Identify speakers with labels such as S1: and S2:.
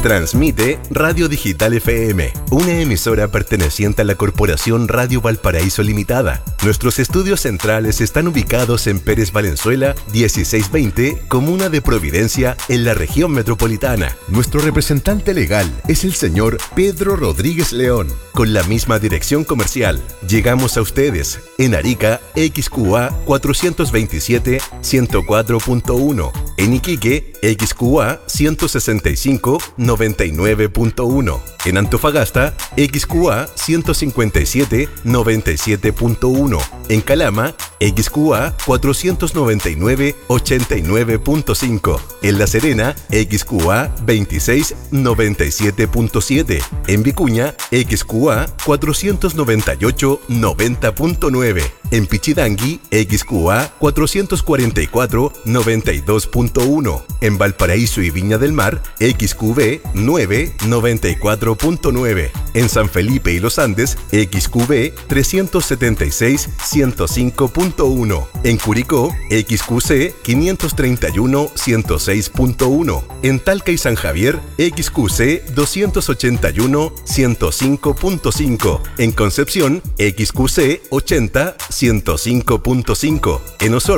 S1: Transmite Radio Digital FM, una emisora perteneciente a la Corporación Radio Valparaíso Limitada. Nuestros estudios centrales están ubicados en Pérez Valenzuela, 1620, Comuna de Providencia, en la región metropolitana. Nuestro representante legal es el señor Pedro Rodríguez León, con la misma dirección comercial. Llegamos a ustedes en Arica, XQA 427 104.1, en Iquique, XQA 165 99.1, en Antofagasta, XQA 157 97.1, en Calama, XQA 499 89.5, en La Serena, XQA 26 97.7, en Vicuña, XQA 498 90.9, en Pichidangui, XQA 444 92.1, en Valparaíso y Viña del Mar, XQB 9 94.9, en San Felipe y Los Andes, XQB 376 105.1, en Curicó, XQC 531 106.1, en Talca y San Javier, XQC 281 105.5, en Concepción, XQC 80 105.5, en Osorno,